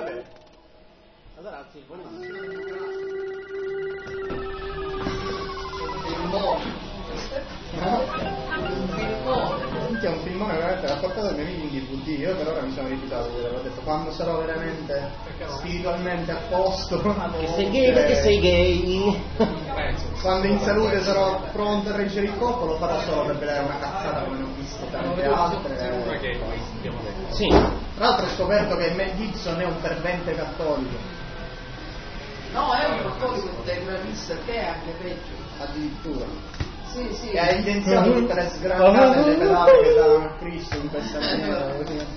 bene. Allora, anzi, È un filmone veramente, l'ha portato il mio amico in DVD, io per ora mi sono rifiutato di vedere, ho detto quando sarò veramente spiritualmente a posto, che sei gay perché sei gay, quando in salute sarò pronto a reggere il colpo, lo farò solo per vedere una cazzata come ne ho viste tante altre. sì. Tra l'altro ho scoperto che Mel Gibson è un fervente cattolico. No, è un cattolico integralista che è anche peggio. Addirittura. Sì, sì. Che ha evidenziato tutte le sgranate e le pedate che davano a Cristo in questa maniera così.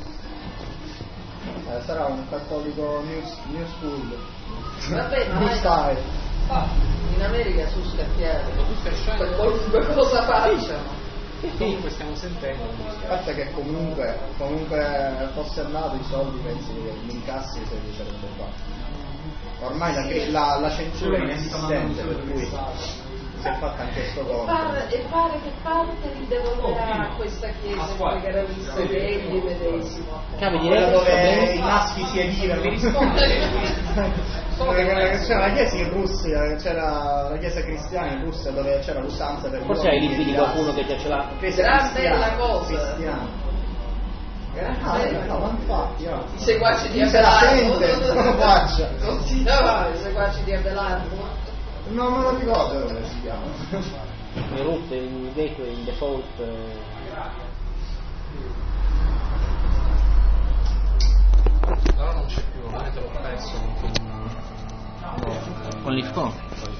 Sarà un cattolico new school. Vabbè, ma New style. in America sono scattiati per qualunque cosa facciano. Comunque stiamo sentendo. A parte che comunque fosse andato i soldi, pensi che gli incassi se li sarebbe fatti. Ormai la censura è inesistente, per cui si è fatta anche sto conto. E pare che parte ridevolverà questa chiesa integralista che egli medesimo. Quella dove i maschi si edivano. C'era la chiesa in Russia, c'era la chiesa cristiana in Russia dove c'era l'usanza per forse hai libri di qualcuno che già ce l'ha. Gran bella cosa. Cristiana. No, ma infatti, I seguaci di se la Abelardo. sente, come faccia? Non si chiamava i seguaci di Abelardo. Non me lo ricordo come si chiama. In root, in gateway, in default. Però non c'è più, ormai te l'ho perso Con l'IFCO.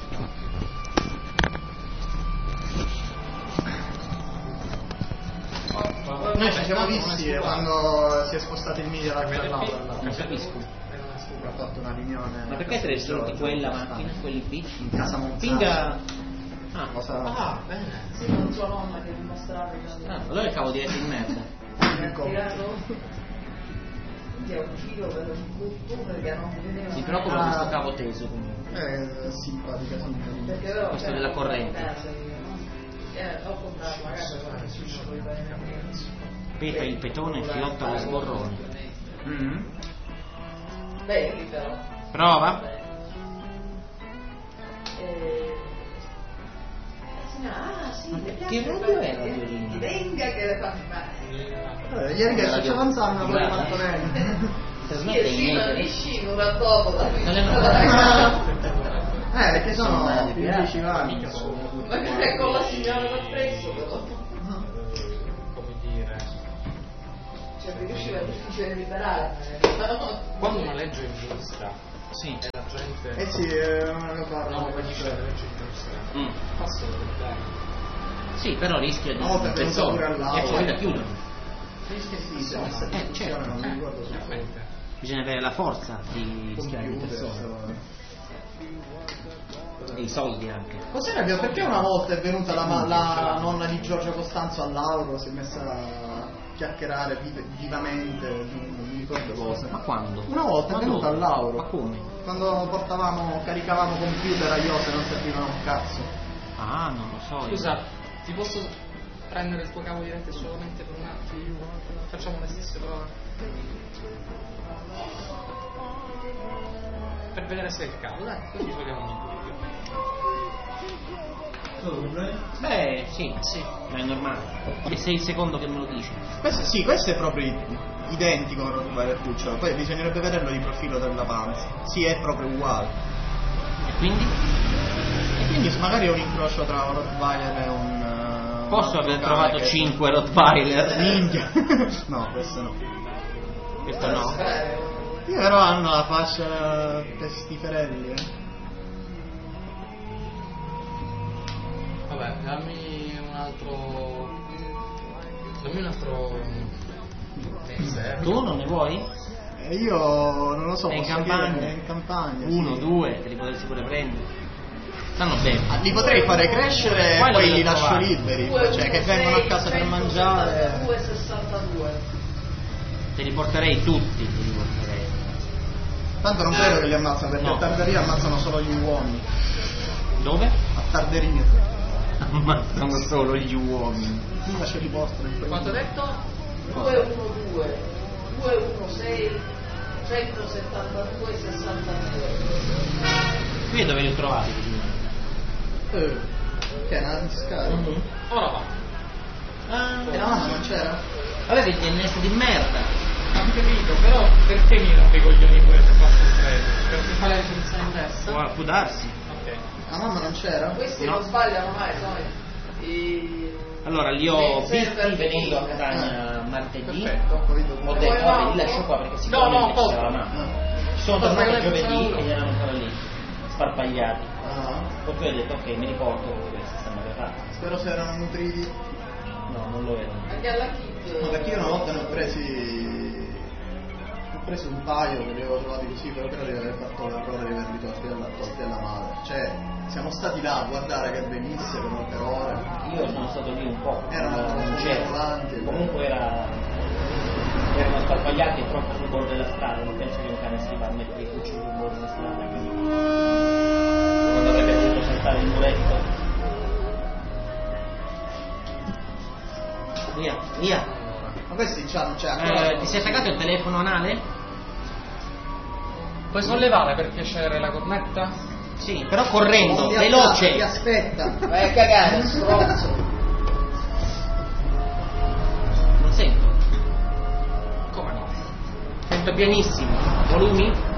Noi ci siamo visti quando si è spostato il media dall'altra lato. Non capisco. Ha fatto una riunione. Ma perché te ne senti quella macchina, quelli B? In casa Monzano. Pinga. bene. Sì, con sua nonna che dimostrava che Allora è cavo diretto in merda. Ecco. ti ha ucciso per un tutto perché non vedeva. Si preoccupa di questo cavo teso comunque. Simpatica. Perché però Questo della corrente. Ho comprato magari Pepe il petone, filotto allo sborrone. belli però. Prova. Sì, le Che radio è la violina? venga che le fa fare. Ieri che ci avanzavano con le mattonelle. Trasmette in media. Esci un'ora dopo da qui. Non le hanno Perché sono 15 anni. Magari con la signora da presso però. Come dire, Cioè perché usciva difficile liberare. quando una legge è giusta Sì. e la gente Sì, non parlo. non obbedisce alla legge giusta, fa solo del bene. Sì, però rischia di No, perché persone pure all'aula. e poi da chiudere. Certo. Non mi ricordo se Bisogna avere la forza di rischiare di persone. E i soldi anche. Cos'era che perché una volta è venuta la nonna di Giorgio Costanzo all'Auro, si è messa a chiacchierare vivamente, non mi ricordo cosa. Ma quando? Una volta è venuta all'Auro. Ma come? Quando caricavamo computer a Iose non servivano un cazzo. Ah, non lo so. Scusa, ti posso prendere il tuo cavo di rete solamente per un attimo? Facciamo le stesse prove. Per vedere se è il cavo, dai, così togliamo un po'. Beh, sì, ma è normale. E sei il secondo che me lo dici. Questo è proprio identico a Rottweiler Cucciolo, poi bisognerebbe vederlo di profilo della panza. Sì, è proprio uguale. E quindi? E quindi magari è un incrocio tra un Rottweiler e un... Posso altro aver cane trovato che- 5 Rottweiler? Minchia. No, questo no. Questo no. Io però hanno la fascia pestiferelli, Vabbè, dammi un altro mese. Tu non ne vuoi? E io non lo so, È in posso campagna. dire che è in campagna. Uno, sì. due, te li potresti pure prendere. Stanno bene. Li potrei fare crescere e Poi poi lo li devo lascio trovare. liberi, cioè che vengono a casa per mangiare. 2,62. Te li porterei tutti, te li porterei. Tanto non credo che li ammazzano, perché No. a Tardaria ammazzano solo gli uomini. Dove? A Tardaria. Ammazzano solo gli uomini. Prima ce li portano in quel Quanto hai detto? 212, 216, 172,69. Qui dove li ho trovati? Che è una discarica. Ora va. E la mamma non c'era? Avete il DNS di merda. Ho capito, però perché mi rompe i coglioni pure se faccio il trade? Per si fa la risoluzione inversa? Può darsi. Ok. La mamma non c'era? Questi No. non sbagliano mai, poi. Allora li ho Sì, visti sì, venendo a sì. Catania martedì. Perfetto. Ho detto vabbè, li lascio qua perché sicuramente posso. c'era la mamma. Ci sono Posso tornato che giovedì facciamo? ed erano ancora lì, sparpagliati. Ah, Per cui ho detto ok, mi riporto perché questi stanno per fare. spero se erano nutriti. No, non lo erano. Anche alla kit. No, perché io una volta ne ho preso un paio che li avevo trovati così, però credo di aver fatto l'errore di averli tolti alla madre. Cioè, siamo stati là a guardare che venisse per ore. Io sono stato lì un po', Erano non c'era. volanti. Comunque erano sparpagliati e troppo sul bordo della strada, non penso che un cane si va a mettere i cuccioli sul bordo della strada, quindi quando avrebbe potuto saltare il muretto. Via. Ma questi c'hanno, cioè, ancora... Ti sei attaccato il telefono anale? Puoi sollevare per piacere la cornetta? Sì, però correndo, Ti veloce. aspetta. Vai a cagare, stronzo. Non sento. Come no? Sento pianissimo. Volumi?